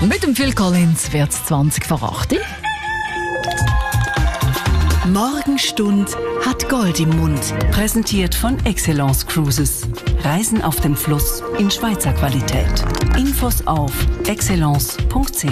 Mit dem Phil Collins wird es 20 vor 8. Morgenstund hat Gold im Mund. Präsentiert von Excellence Cruises. Reisen auf dem Fluss in Schweizer Qualität. Infos auf excellence.ch.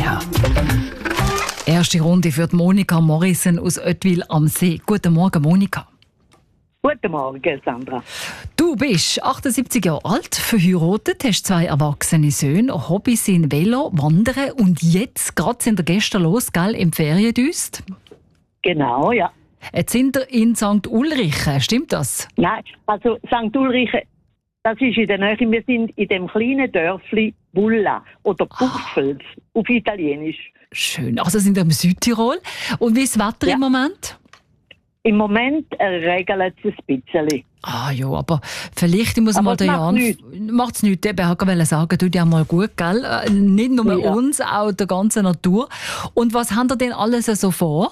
Erste Runde für Monika Morrison aus Oetwil am See. Guten Morgen, Monika. Guten Morgen, Sandra. Du bist 78 Jahre alt, verheiratet, hast 2 erwachsene Söhne, Hobbys sind Velo, Wandern und jetzt gerade sind wir gestern los, gell, im Feriendüst? Genau, ja. Jetzt sind wir in St. Ulrichen, stimmt das? Nein, also St. Ulrichen, das ist in der Nähe. Wir sind in dem kleinen Dörfli Bulla oder Buffels auf Italienisch. Schön, also sind wir im Südtirol. Und wie ist das Wetter im Moment? Im Moment regelt es ein bisschen. Ah ja, aber vielleicht, ich muss Aber mal den Jan... Macht es nichts. Ich wollte sagen, tut ja mal gut, gell? Nicht nur uns, auch der ganzen Natur. Und was habt ihr denn alles so vor?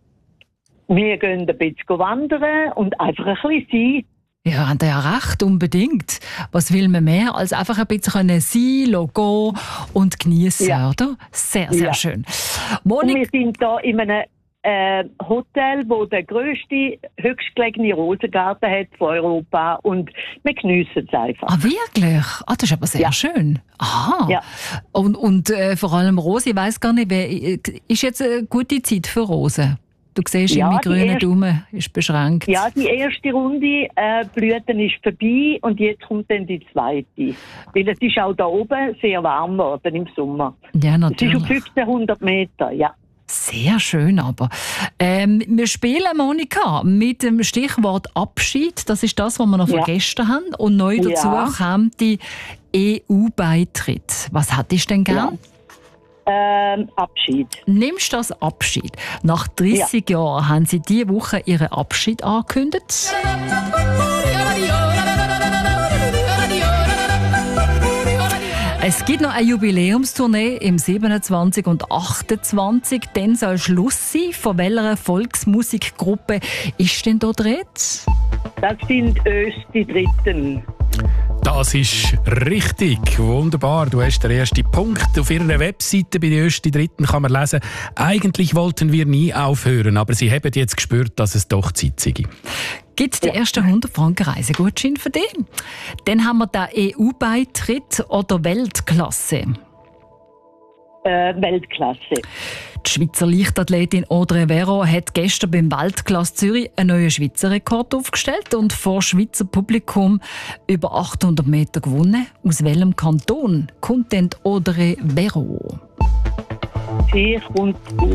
Wir gehen ein bisschen wandern und einfach ein bisschen sein. Ja, habt ihr ja recht, unbedingt. Was will man mehr, als einfach ein bisschen sein, gehen und genießen, oder? Sehr, sehr schön. Und wir sind hier in einem Hotel, wo der grösste, höchstgelegene Rosengarten hat von Europa und wir geniessen es einfach. Ah, wirklich? Ah, das ist aber sehr schön. Aha. Ja. Und vor allem Rose, ich weiss gar nicht, ist jetzt eine gute Zeit für Rosen? Du siehst, mein grüner Daumen ist beschränkt. Ja, die erste Runde Blüten ist vorbei und jetzt kommt dann die zweite. Weil es ist auch da oben sehr warm geworden im Sommer. Ja, natürlich. Es ist auf 1500 Meter, ja. Sehr schön aber. Wir spielen, Monika, mit dem Stichwort Abschied. Das ist das, was wir noch von gestern haben. Und neu dazu kam die EU-Beitritt. Was hättest du denn gern? Abschied. Nimmst du das Abschied? Nach 30 Jahren haben Sie diese Woche Ihren Abschied angekündigt. Es gibt noch eine Jubiläumstournee im 27 und 28. Dann soll Schluss sein. Von welcher Volksmusikgruppe ist denn da die Rede? Das sind die Dritten. Das ist richtig. Wunderbar. Du hast den ersten Punkt. Auf ihrer Webseite bei den ersten Dritten kann man lesen, eigentlich wollten wir nie aufhören, aber sie haben jetzt gespürt, dass es doch Zeit sei. Gibt es die ersten 100 Franken Reisegutschein für dich? Dann haben wir den EU-Beitritt oder Weltklasse. Weltklasse. Die Schweizer Leichtathletin Audrey Vero hat gestern beim Weltklasse Zürich einen neuen Schweizer Rekord aufgestellt und vor Schweizer Publikum über 800 Meter gewonnen. Aus welchem Kanton kommt denn Audrey Vero? Sie kommt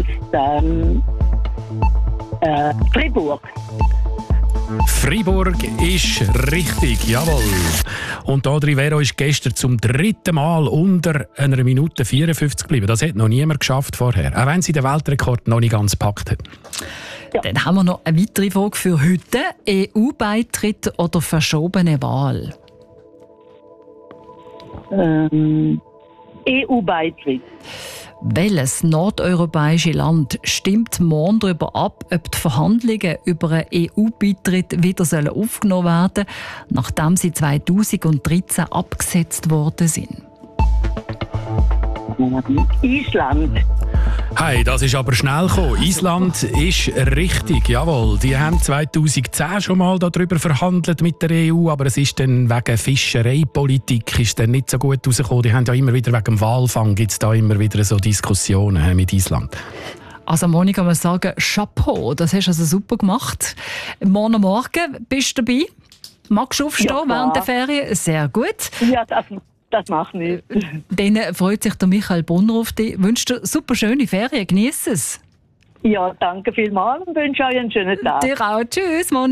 aus Fribourg. Fribourg ist richtig, jawohl. Und Audrey Vero ist gestern zum 3. Mal unter 1 Minute 54 geblieben. Das hat noch niemand geschafft vorher, auch wenn sie den Weltrekord noch nicht ganz gepackt hat. Ja. Dann haben wir noch eine weitere Frage für heute. EU-Beitritt oder verschobene Wahl? EU-Beitritt. Welches nordeuropäische Land stimmt morgen darüber ab, ob die Verhandlungen über einen EU-Beitritt wieder aufgenommen werden sollen, nachdem sie 2013 abgesetzt worden sind? Island. Hey, das ist aber schnell gekommen. Island ist richtig, jawohl. Die haben 2010 schon mal darüber verhandelt mit der EU, aber es ist dann wegen Fischereipolitik ist dann nicht so gut rausgekommen. Die haben ja immer wieder wegen dem Walfang gibt's da immer wieder so Diskussionen mit Island. Also Monika, muss sagen, Chapeau, das hast du also super gemacht. Morgen bist du dabei? Magst du aufstehen während der Ferien? Sehr gut. Ja, das macht nichts. Dann freut sich der Michael Brunner auf dich. Wünsche dir super schöne Ferien. Genieß es. Ja, danke vielmals und wünsche euch einen schönen Tag. Dir auch. Tschüss, Monika.